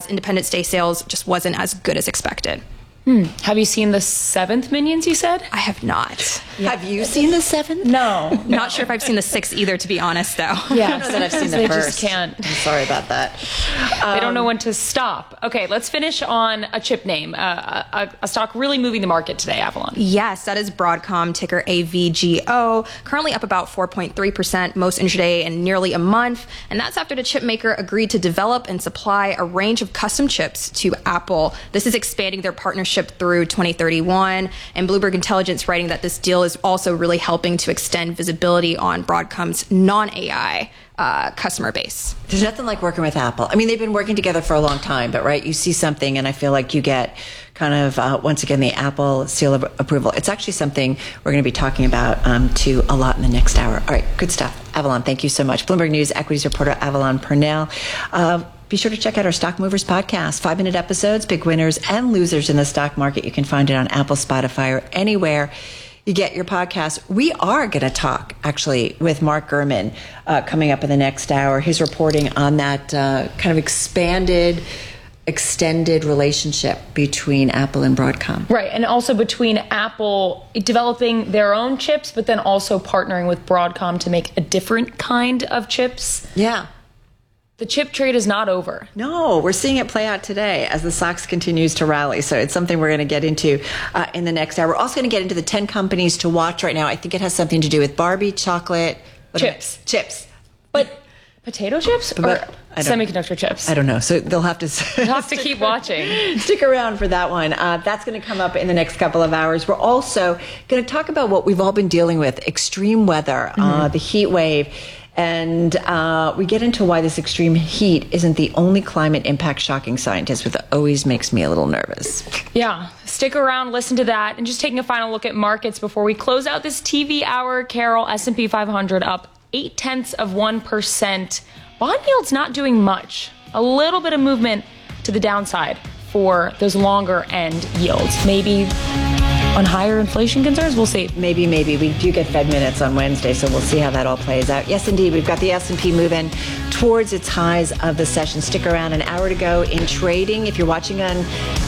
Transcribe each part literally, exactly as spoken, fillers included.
as Independence Day sales just wasn't as good as expected. Hmm. Have you seen the seventh Minions, you said? I have not. Yeah. Have you seen the seventh? No. Not sure if I've seen the sixth either, to be honest, though. Yeah. I don't know that I've seen the they first. Just can't. I'm sorry about that. Um, they don't know when to stop. Okay, let's finish on a chip name, uh, a, a stock really moving the market today, Avalon. Yes, that is Broadcom, ticker A V G O, currently up about four point three percent most intraday in nearly a month. And that's after the chip maker agreed to develop and supply a range of custom chips to Apple. This is expanding their partnership through twenty thirty-one, and Bloomberg Intelligence writing that this deal is also really helping to extend visibility on Broadcom's non-A I uh, customer base. There's nothing like working with Apple. I mean, they've been working together for a long time, but right, you see something and I feel like you get kind of, uh, once again, the Apple seal of approval. It's actually something we're going to be talking about um, to a lot in the next hour. All right, good stuff. Avalon, thank you so much. Bloomberg News equities reporter Avalon Purnell. Uh, Be sure to check out our Stock Movers podcast, five-minute episodes, big winners and losers in the stock market. You can find it on Apple, Spotify, or anywhere you get your podcast. We are going to talk, actually, with Mark Gurman uh, coming up in the next hour. He's reporting on that uh, kind of expanded, extended relationship between Apple and Broadcom. Right, and also between Apple developing their own chips, but then also partnering with Broadcom to make a different kind of chips. Yeah. The chip trade is not over. No, we're seeing it play out today as the S O X continues to rally. So it's something we're going to get into uh, in the next hour. We're also going to get into the ten companies to watch right now. I think it has something to do with Barbie, chocolate, chips. Chips. But potato chips or but, semiconductor chips? I don't know. So they'll have to, You'll have to keep watching. Stick around for that one. Uh, that's going to come up in the next couple of hours. We're also going to talk about what we've all been dealing with, extreme weather, mm-hmm. uh, the heat wave. And uh, we get into why this extreme heat isn't the only climate impact shocking scientists, which always makes me a little nervous. Yeah, stick around, listen to that. And just taking a final look at markets before we close out this T V hour. Carol, S and P five hundred up eight tenths of one percent. Bond yield's not doing much. A little bit of movement to the downside for those longer end yields. Maybe on higher inflation concerns? We'll see. Maybe, maybe. We do get Fed minutes on Wednesday, so we'll see how that all plays out. Yes, indeed. We've got the S and P moving towards its highs of the session. Stick around, an hour to go in trading. If you're watching on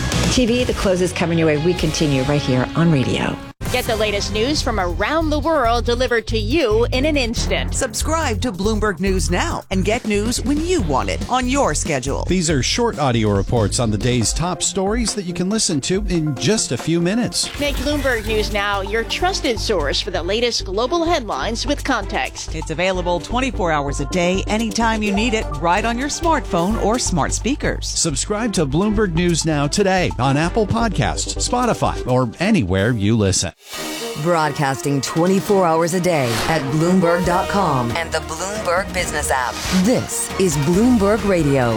T V, the close is coming your way. We continue right here on radio. Get the latest news from around the world delivered to you in an instant. Subscribe to Bloomberg News now and get news when you want it on your schedule. These are short audio reports on the day's top stories that you can listen to in just a few minutes. Make Bloomberg News now your trusted source for the latest global headlines with context. It's available twenty-four hours a day, anytime you need it, right on your smartphone or smart speakers. Subscribe to Bloomberg News now today on Apple Podcasts, Spotify, or anywhere you listen. Broadcasting twenty-four hours a day at Bloomberg dot com and the Bloomberg Business app. This is Bloomberg Radio.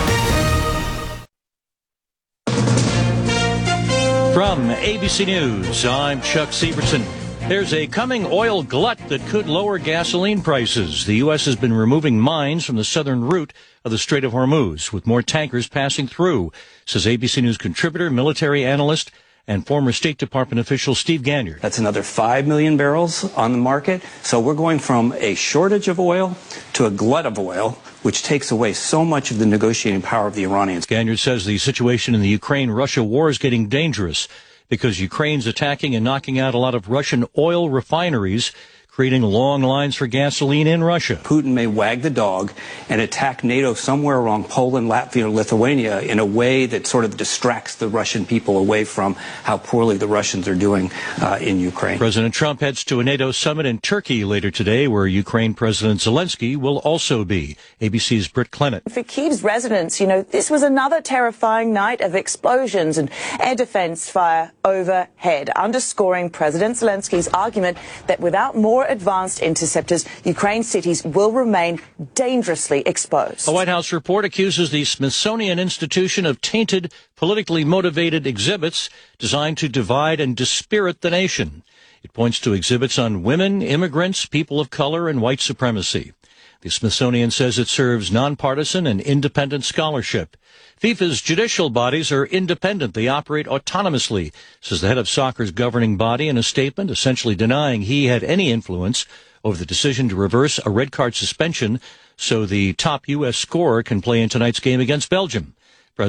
From A B C News, I'm Chuck Sievertson. There's a coming oil glut that could lower gasoline prices. The U S has been removing mines from the southern route of the Strait of Hormuz, with more tankers passing through, says A B C News contributor, military analyst, and former State Department official Steve Ganyard. That's another five million barrels on the market. So we're going from a shortage of oil to a glut of oil, which takes away so much of the negotiating power of the Iranians. Ganyard says the situation in the Ukraine-Russia war is getting dangerous because Ukraine's attacking and knocking out a lot of Russian oil refineries, creating long lines for gasoline in Russia. Putin may wag the dog and attack NATO somewhere around Poland, Latvia, or Lithuania in a way that sort of distracts the Russian people away from how poorly the Russians are doing uh, in Ukraine. President Trump heads to a NATO summit in Turkey later today, where Ukraine President Zelensky will also be. A B C's Britt Clennett. For Kyiv's residents, you know, this was another terrifying night of explosions and air defense fire overhead, underscoring President Zelensky's argument that without more advanced interceptors, Ukraine's cities will remain dangerously exposed. A White House report accuses the Smithsonian Institution of tainted, politically motivated exhibits designed to divide and dispirit the nation. It points to exhibits on women, immigrants, people of color, and white supremacy. The Smithsonian says it serves nonpartisan and independent scholarship. FIFA's judicial bodies are independent. They operate autonomously, says the head of soccer's governing body in a statement, essentially denying he had any influence over the decision to reverse a red card suspension so the top U S scorer can play in tonight's game against Belgium.